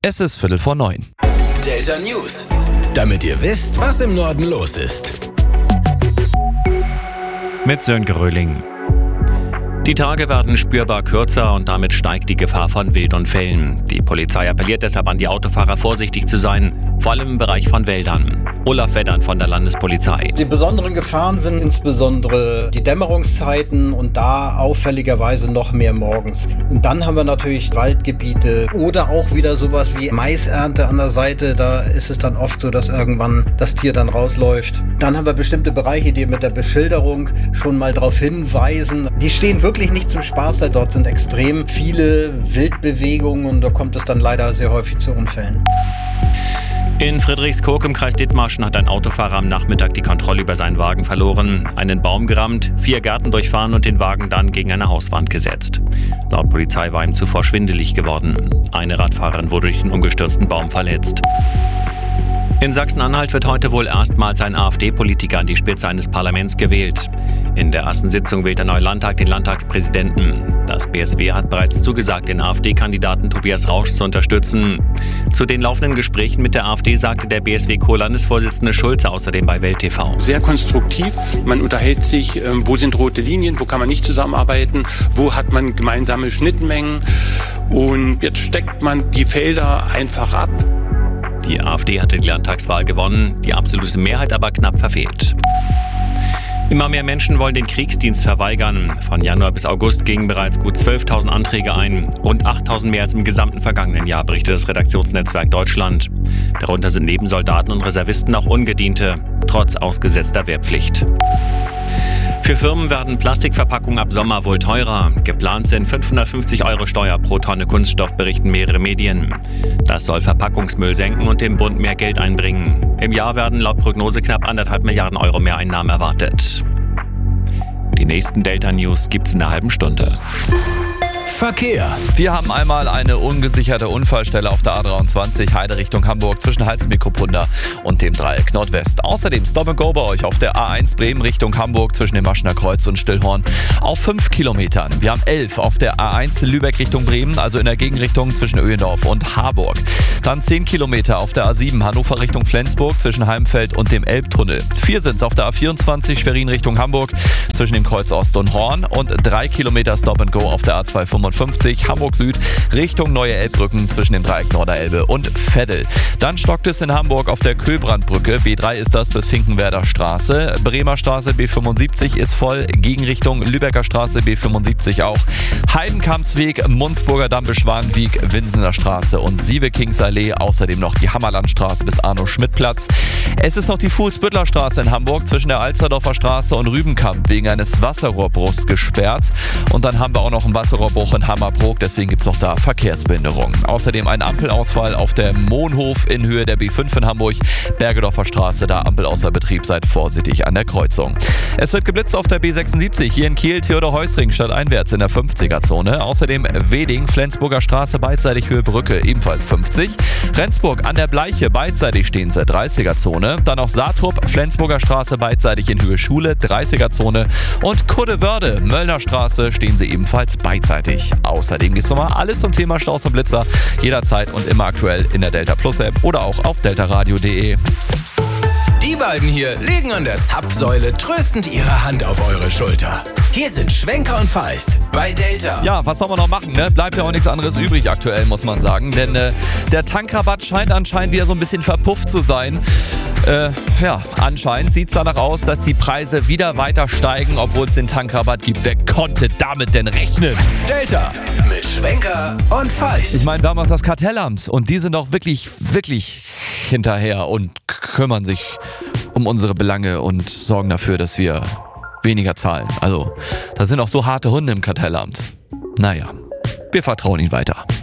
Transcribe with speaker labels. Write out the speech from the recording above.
Speaker 1: Es ist 8:45.
Speaker 2: Delta News, damit ihr wisst, was im Norden los ist.
Speaker 3: Mit Sönke Röhling. Die Tage werden spürbar kürzer und damit steigt die Gefahr von Wildunfällen. Die Polizei appelliert deshalb an die Autofahrer, vorsichtig zu sein, vor allem im Bereich von Wäldern. Olaf Weddern von der Landespolizei.
Speaker 4: Die besonderen Gefahren sind insbesondere die Dämmerungszeiten und da auffälligerweise noch mehr morgens. Und dann haben wir natürlich Waldgebiete oder auch wieder sowas wie Maisernte an der Seite. Da ist es dann oft so, dass irgendwann das Tier dann rausläuft. Dann haben wir bestimmte Bereiche, die mit der Beschilderung schon mal darauf hinweisen. Die stehen wirklich nicht zum Spaß da. Dort sind extrem viele Wildbewegungen und da kommt es dann leider sehr häufig zu Unfällen.
Speaker 3: In Friedrichskoog im Kreis Dithmarschen hat ein Autofahrer am Nachmittag die Kontrolle über seinen Wagen verloren, einen Baum gerammt, 4 Gärten durchfahren und den Wagen dann gegen eine Hauswand gesetzt. Laut Polizei war ihm zuvor schwindelig geworden. Eine Radfahrerin wurde durch den umgestürzten Baum verletzt. In Sachsen-Anhalt wird heute wohl erstmals ein AfD-Politiker an die Spitze eines Parlaments gewählt. In der ersten Sitzung wählt der neue Landtag den Landtagspräsidenten. Das BSW hat bereits zugesagt, den AfD-Kandidaten Tobias Rausch zu unterstützen. Zu den laufenden Gesprächen mit der AfD sagte der BSW-Co-Landesvorsitzende Schulze außerdem bei Welt TV.
Speaker 5: Sehr konstruktiv. Man unterhält sich, wo sind rote Linien, wo kann man nicht zusammenarbeiten, wo hat man gemeinsame Schnittmengen. Und jetzt steckt man die Felder einfach ab.
Speaker 3: Die AfD hatte die Landtagswahl gewonnen, die absolute Mehrheit aber knapp verfehlt. Immer mehr Menschen wollen den Kriegsdienst verweigern. Von Januar bis August gingen bereits gut 12.000 Anträge ein. Rund 8.000 mehr als im gesamten vergangenen Jahr, berichtet das Redaktionsnetzwerk Deutschland. Darunter sind neben Soldaten und Reservisten auch Ungediente, trotz ausgesetzter Wehrpflicht. Für Firmen werden Plastikverpackungen ab Sommer wohl teurer. Geplant sind 550 € Steuer pro Tonne Kunststoff, berichten mehrere Medien. Das soll Verpackungsmüll senken und dem Bund mehr Geld einbringen. Im Jahr werden laut Prognose knapp 1,5 Milliarden € mehr Einnahmen erwartet. Die nächsten Delta News gibt's in einer halben Stunde.
Speaker 2: Verkehr.
Speaker 1: Wir haben einmal eine ungesicherte Unfallstelle auf der A23 Heide Richtung Hamburg zwischen Hals-Mikropunda und dem Dreieck Nordwest. Außerdem Stop and Go bei euch auf der A1 Bremen Richtung Hamburg zwischen dem Maschener Kreuz und Stillhorn auf 5 Kilometern. Wir haben 11 auf der A1 Lübeck Richtung Bremen, also in der Gegenrichtung zwischen Öhendorf und Harburg. Dann 10 Kilometer auf der A7 Hannover Richtung Flensburg zwischen Heimfeld und dem Elbtunnel. 4 sind es auf der A24 Schwerin Richtung Hamburg zwischen dem Kreuz Ost und Horn und 3 Kilometer Stop and Go auf der A255 Hamburg Süd Richtung Neue Elbbrücken zwischen dem Dreieck Norderelbe und Veddel. Dann stockt es in Hamburg auf der Köbrandbrücke. B3 ist das bis Finkenwerder Straße. Bremer Straße B75 ist voll. Gegenrichtung Lübecker Straße B75 auch. Heidenkampsweg, Munzburger Damm bis Schwanweg, Winsener Straße und Sievekingsallee. Außerdem noch die Hammerlandstraße bis Arno-Schmidt-Platz. Es ist noch die Fuhlsbüttler Straße in Hamburg zwischen der Alsterdorfer Straße und Rübenkamp wegen eines Wasserrohrbruchs gesperrt. Und dann haben wir auch noch einen Wasserrohrbruch in Hammerbrook, deswegen gibt es auch da Verkehrsbehinderung. Außerdem ein Ampelausfall auf der Mohnhof in Höhe der B5 in Hamburg, Bergedorfer Straße, da Ampel außer Betrieb, seid vorsichtig an der Kreuzung. Es wird geblitzt auf der B76 hier in Kiel, Theodor-Heuss-Ring stadteinwärts in der 50er-Zone. Außerdem Weding, Flensburger Straße, beidseitig Höhe Brücke, ebenfalls 50. Rendsburg an der Bleiche, beidseitig stehen sie, 30er-Zone. Dann noch Saatrup, Flensburger Straße, beidseitig in Höhe Schule, 30er-Zone. Und Kuddewörde, Möllner Straße, stehen sie ebenfalls beidseitig. Außerdem gibt es nochmal alles zum Thema Staus und Blitzer, jederzeit und immer aktuell in der Delta Plus App oder auch auf deltaradio.de.
Speaker 2: Die beiden hier legen an der Zapfsäule tröstend ihre Hand auf eure Schulter. Hier sind Schwenker und Feist bei Delta.
Speaker 1: Ja, was soll man noch machen, ne? Bleibt ja auch nichts anderes übrig aktuell, muss man sagen. Denn der Tankrabatt scheint anscheinend wieder so ein bisschen verpufft zu sein. Anscheinend sieht es danach aus, dass die Preise wieder weiter steigen, obwohl es den Tankrabatt gibt. Wer konnte damit denn rechnen?
Speaker 2: Delta mit Schwenker und Feist.
Speaker 1: Ich meine, da macht das Kartellamt und die sind auch wirklich, wirklich hinterher und kümmern sich um unsere Belange und sorgen dafür, dass wir weniger zahlen. Also, da sind auch so harte Hunde im Kartellamt. Naja, wir vertrauen ihnen weiter.